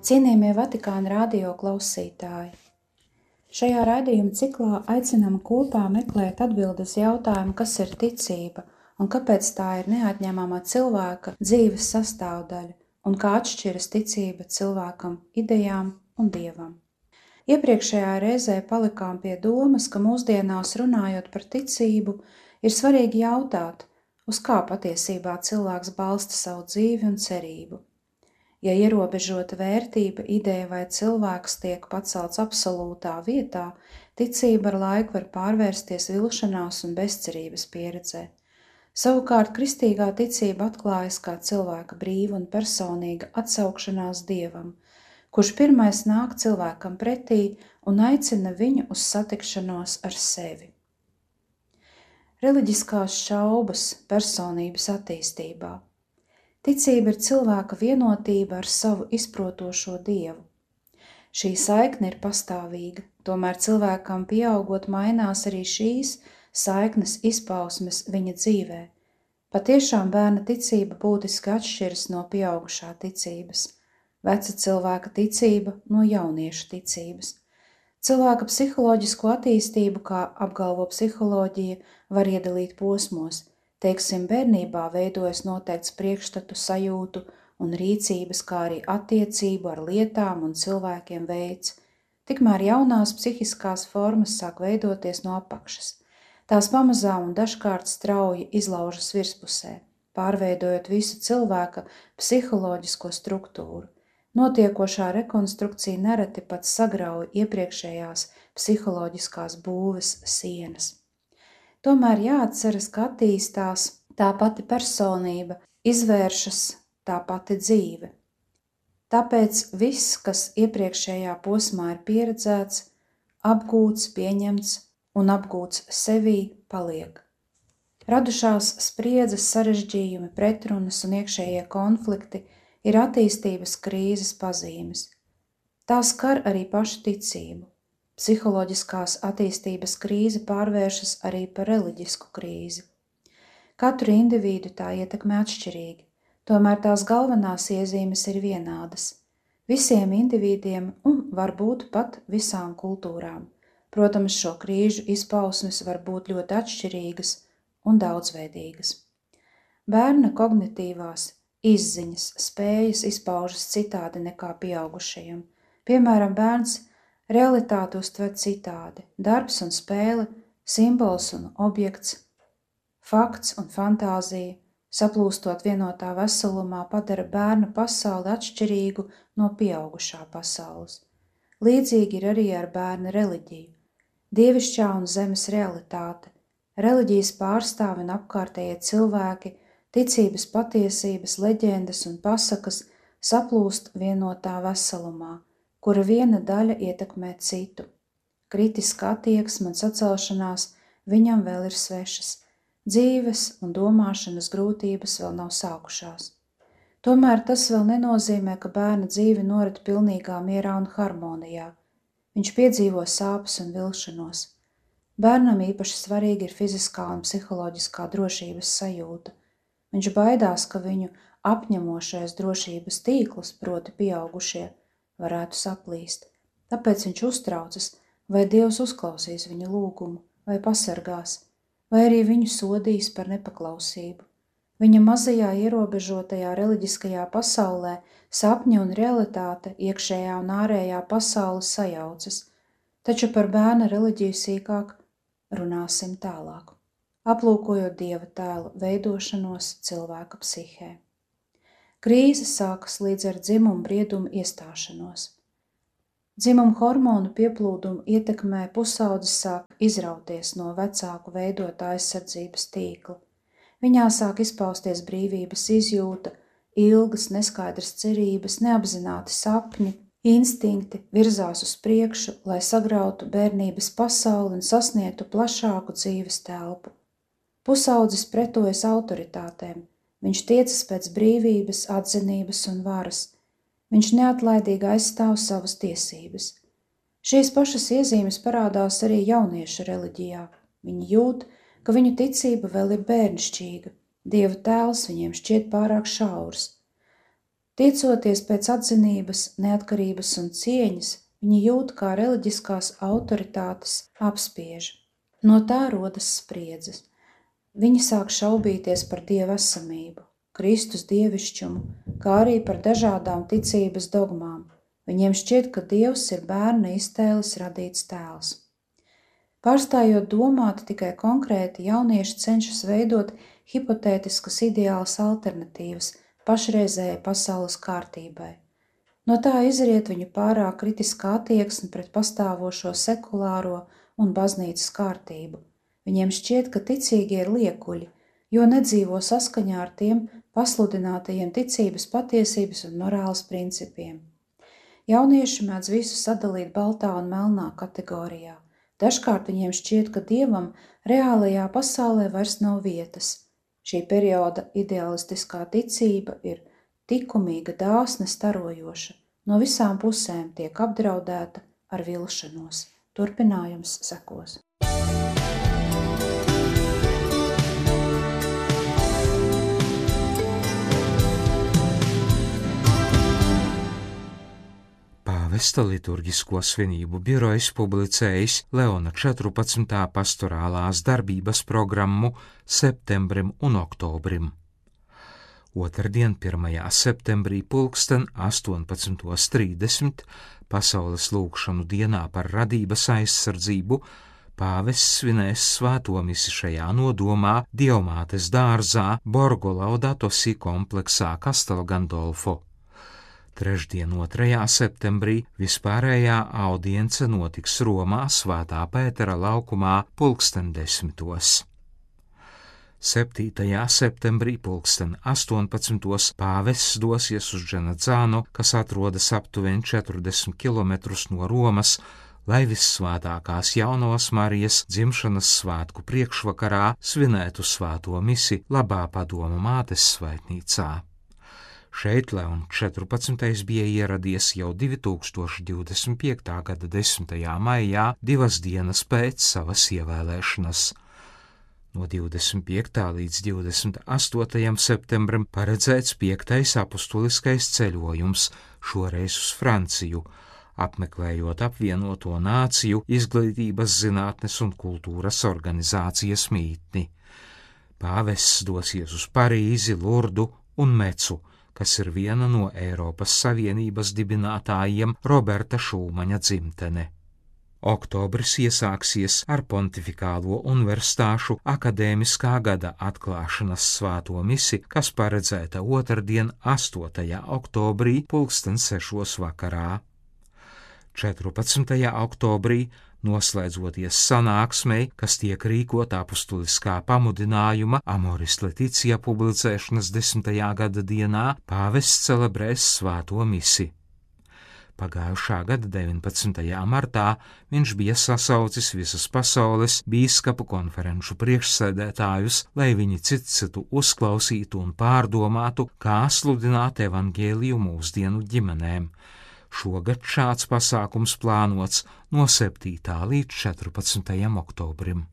Cienījamie Vatikāna radio klausītāji! Šajā raidījuma ciklā aicinām kopā meklēt atbildi uz jautājumu, kas ir ticība un kāpēc tā ir neatņemama cilvēka dzīves sastāvdaļa un kā atšķiras ticība cilvēkam, idejām un dievam. Iepriekšējā reizē palikām pie domas, ka mūsdienās runājot par ticību, ir svarīgi jautāt, uz kā patiesībā cilvēks balsta savu dzīvi un cerību. Ja ierobežota vērtība, ideja vai cilvēks tiek pacelts absolūtā vietā, ticība ar laiku var pārvērsties vilšanās un bezcerības pieredzē. Savukārt kristīgā ticība atklājas kā cilvēka brīva un personīga atsaukšanās Dievam, kurš pirmais nāk cilvēkam pretī un aicina viņu uz satikšanos ar sevi. Reliģiskās šaubas personības attīstībā. Ticība ir cilvēka vienotība ar savu izprotošo Dievu. Šī saikne ir pastāvīga, tomēr cilvēkam pieaugot mainās arī šīs saiknes izpausmes viņa dzīvē. Patiešām bērna ticība būtiski atšķiras no pieaugušā ticības, veca cilvēka ticība no jaunieša ticības. Cilvēka psiholoģisko attīstību, kā apgalvo psiholoģija, var iedalīt posmos. Teiksim, bērnībā veidojas noteikts priekšstatu, sajūtu un rīcības, kā arī attiecību ar lietām un cilvēkiem veids. Tikmēr jaunās psihiskās formas sāk veidoties no apakšas. Tās pamazām un dažkārt strauji izlaužas virspusē, pārveidojot visu cilvēka psiholoģisko struktūru. Notiekošā rekonstrukcija nereti pat sagrauj iepriekšējās psiholoģiskās būves sienas. Tomēr jāatceras, ka attīstās tā pati personība, izvēršas tā pati dzīve. Tāpēc viss, kas iepriekšējā posmā ir pieredzēts, apgūts, pieņemts un apgūts sevī, paliek. Radušās spriedzes, sarežģījumi, pretrunas un iekšējie konflikti ir attīstības krīzes pazīmes. Tās skar arī pašu ticību. Psiholoģiskās attīstības krīze pārvēršas arī par reliģisku krīzi. Katru individu tā ietekmē atšķirīgi, tomēr tās galvenās iezīmes ir vienādas. Visiem individiem un varbūt pat visām kultūrām. Protams, šo krīžu izpausmes var būt ļoti atšķirīgas un daudzveidīgas. Bērna kognitīvās izziņas, spējas izpaužas citādi nekā pieaugušajam. Piemēram, bērns realitāti uztver citādi. Darbs un spēle, simbols un objekts, fakts un fantāzija, saplūstot vienotā veselumā, padara bērna pasauli atšķirīgu no pieaugušā pasaules. Līdzīgi ir arī ar bērna reliģiju. Dievišķā un zemes realitāte, reliģijas pārstāvi un apkārtējie cilvēki, ticības patiesības, leģendas un pasakas saplūst vienotā veselumā, kura viena daļa ietekmē citu. Kritiska attieksme un sacelšanās viņam vēl ir svešas. Dzīves un domāšanas grūtības vēl nav sākušās. Tomēr tas vēl nenozīmē, ka bērna dzīve norit pilnīgā mierā un harmonijā. Viņš piedzīvo sāpes un vilšanos. Bērnam īpaši svarīgi ir fiziskā un psiholoģiskā drošības sajūta. Viņš baidās, ka viņu apņemošais drošības tīkls, proti pieaugušie, varētu saplīst. Tāpēc viņš uztraucas, vai Dievs uzklausīs viņa lūgumu, vai pasargās, vai arī viņu sodīs par nepaklausību. Viņa mazajā ierobežotajā reliģiskajā pasaulē sapņi un realitāte, iekšējā un ārējā pasaule sajaucas, taču par bērna reliģiju sīkāk runāsim tālāk, aplūkojot Dieva tēla veidošanos cilvēka psihē. Krīze sākas līdz ar dzimumu briedumu iestāšanos. Dzimumu hormonu pieplūdumu ietekmē pusaudzes sāk izrauties no vecāku veidotā aizsardzības tīkla. Viņā sāk izpausties brīvības izjūta, ilgas, neskaidras cerības, neapzināti sapņi, instinkti virzās uz priekšu, lai sagrautu bērnības pasauli un sasniegtu plašāku dzīves telpu. Pusaudzes pretojas autoritātēm. Viņš tiecas pēc brīvības, atzinības un varas. Viņš neatlaidīgi aizstāv savas tiesības. Šīs pašas iezīmes parādās arī jauniešu reliģijā. Viņi jūt, ka viņu ticība vēl ir bērnišķīga. Dieva tēls viņiem šķiet pārāk šaurs. Tiecoties pēc atzinības, neatkarības un cieņas, viņi jūt, kā reliģiskās autoritātes apspiež. No tā rodas spriedzes. Viņi sāk šaubīties par Dieva esamību, Kristus dievišķumu, kā arī par dažādām ticības dogmām. Viņiem šķiet, ka Dievs ir bērna iztēles radīts tēls. Pārstājot domāt tikai konkrēti, jaunieši cenšas veidot hipotētiskas ideālas alternatīvas pašreizējai pasaules kārtībai. No tā izriet viņu pārāk kritiskā attieksme pret pastāvošo sekulāro un baznīcas kārtību. Viņiem šķiet, ka ticīgie ir liekuļi, jo nedzīvo saskaņā ar tiem pasludinātajiem ticības, patiesības un morāles principiem. Jaunieši mēdz visu sadalīt baltā un melnā kategorijā. Dažkārt viņiem šķiet, ka Dievam reālajā pasaulē vairs nav vietas. Šī perioda idealistiskā ticība ir likumīga, dāsna, starojoša, no visām pusēm tiek apdraudēta ar vilšanos. Turpinājums sekos. Pāvesta liturģisko svinību birojs publicējis Leona 14. pastorālās darbības programmu septembrim un oktobrim. Otrdien, 1. septembrī, pulksten 18:30, pasaules lūgšanu dienā par radības aizsardzību, pāvests svinēs svēto misi šajā nodomā Dievmātes dārzā Borgo Laudato Si kompleksā Castel Gandolfo. Trešdien, 2. septembrī, vispārējā audience notiks Romā Svētā Pētera laukumā pulksten 10. 7. septembrī pulksten 18. pāvests dosies uz Dženadzānu, kas atrodas aptuveni 40 km no Romas, lai vissvētākās Jaunavas Marijas dzimšanas svētku priekšvakarā svinētu svēto misi Labā Padoma mātes svētnīcā. Šeit Leon 14. bija ieradies jau 2025. gada 10. maijā, 2 dienas pēc savas ievēlēšanas. No 25. līdz 28. septembrim paredzēts 5. apustuliskais ceļojums, šoreiz uz Franciju, apmeklējot apvienoto nāciju izglītības, zinātnes un kultūras organizācijas mītni. Pāvests dosies uz Parīzi, Lurdu un Mecu, kas ir viena no Eiropas Savienības dibinātājiem Roberta Šulmaņa dzimtene. Oktobris iesāksies ar Pontifikālo universitāšu akadēmiskā gada atklāšanas svēto misi, kas paredzēta otrdien, 8. oktobrī, pulksten 6. vakarā. 14. oktobrī, noslēdzoties sanāksmei, kas tiek rīkota apustuliskā pamudinājuma Amoris Laetitia publicēšanas 10. gada dienā, pāvests celebrēs svēto misi. Pagājušā gada 19. martā viņš bija sasaucis visas pasaules bīskapu konferenču priekšsēdētājus, lai viņi citu uzklausītu un pārdomātu, kā sludināt evaņģēliju mūsdienu ģimenēm. Šogad šāds pasākums plānots no 7. līdz 14. oktobrim.